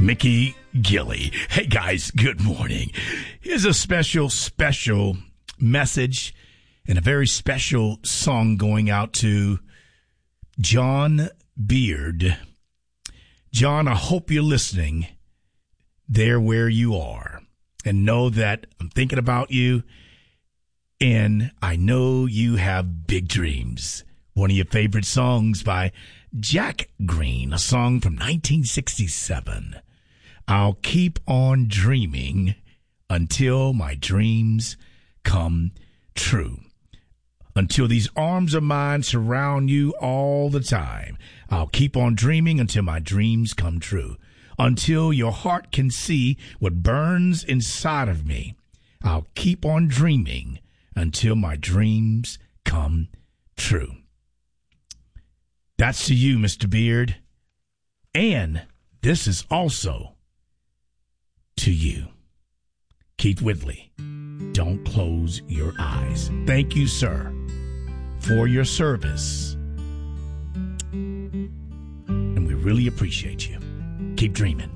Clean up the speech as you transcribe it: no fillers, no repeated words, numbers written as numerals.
Mickey Gilley. Hey, guys, good morning. Here's a special message and a very special song going out to John Beard. John, I hope you're listening there where you are, and know that I'm thinking about you, and I know you have big dreams. One of your favorite songs by Jack Green, a song from 1967. I'll keep on dreaming until my dreams come true. Until these arms of mine surround you all the time. I'll keep on dreaming until my dreams come true. Until your heart can see what burns inside of me. I'll keep on dreaming until my dreams come true. That's to you, Mr. Beard. And this is also to you, Keith Whitley. Don't close your eyes. Thank you, sir, for your service. And we really appreciate you. Keep dreaming.